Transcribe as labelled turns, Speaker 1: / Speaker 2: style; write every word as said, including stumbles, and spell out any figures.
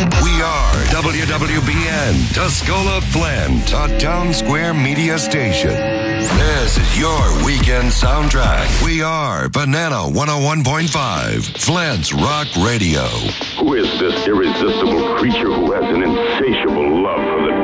Speaker 1: We are W W B N, Tuscola Flint, a Town Square media station. This is your weekend soundtrack. We are Banana one oh one point five, Flint's Rock Radio.
Speaker 2: Who is this irresistible creature who has an insatiable love for the